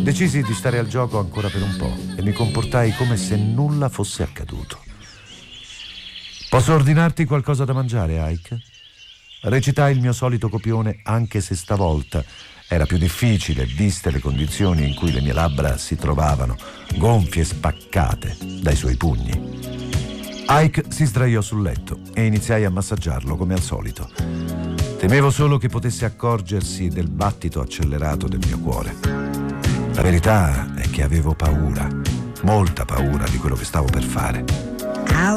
Decisi di stare al gioco ancora per un po' e mi comportai come se nulla fosse accaduto. «Posso ordinarti qualcosa da mangiare, Ike?» Recitai il mio solito copione, anche se stavolta era più difficile, viste le condizioni in cui le mie labbra si trovavano, gonfie e spaccate dai suoi pugni. Ike si sdraiò sul letto e iniziai a massaggiarlo come al solito. Temevo solo che potesse accorgersi del battito accelerato del mio cuore. La verità è che avevo paura, molta paura di quello che stavo per fare.